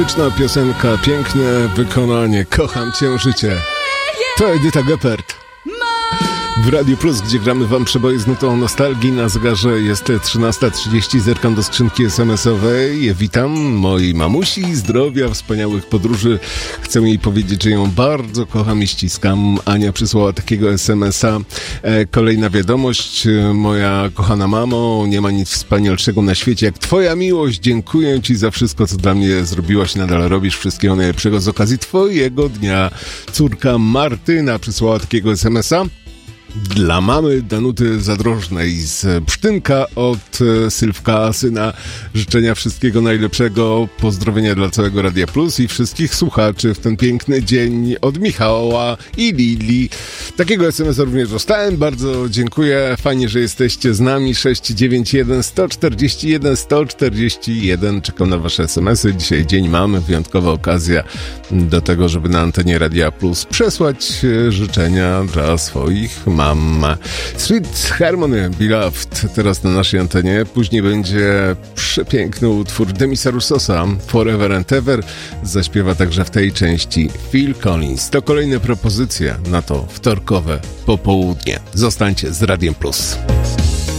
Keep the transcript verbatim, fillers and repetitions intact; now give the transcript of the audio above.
Piękna piosenka, piękne wykonanie, kocham cię życie. To Edyta Geppert w Radio Plus, gdzie gramy wam przeboje z nutą nostalgii. Na zegarze jest trzynasta trzydzieści, zerkam do skrzynki es em esowej. Witam mojej mamusi, zdrowia, wspaniałych podróży. Chcę jej powiedzieć, że ją bardzo kocham i ściskam. Ania przysłała takiego es em esa. E, kolejna wiadomość. Moja kochana mamo, nie ma nic wspanialszego na świecie jak twoja miłość. Dziękuję ci za wszystko, co dla mnie zrobiłaś i nadal robisz. Wszystkiego najlepszego z okazji twojego dnia. Córka Martyna przysłała takiego es em esa. Dla mamy Danuty Zadrożnej z Psztynka od Sylwka, syna. Życzenia wszystkiego najlepszego, pozdrowienia dla całego Radia Plus i wszystkich słuchaczy w ten piękny dzień od Michała i Lili. Takiego es em esa również dostałem, bardzo dziękuję, fajnie, że jesteście z nami. Sześć dziewięć jeden sto czterdzieści jeden sto czterdzieści jeden, czekam na wasze es em esy. Dzisiaj dzień mamy, wyjątkowa okazja do tego, żeby na antenie Radia Plus przesłać życzenia dla swoich mam. Sweet Harmony Beloved teraz na naszej antenie. Później będzie przepiękny utwór Demisa Roussosa Forever and Ever. Zaśpiewa także w tej części Phil Collins. To kolejne propozycje na to wtorkowe popołudnie. Zostańcie z Radiem Plus.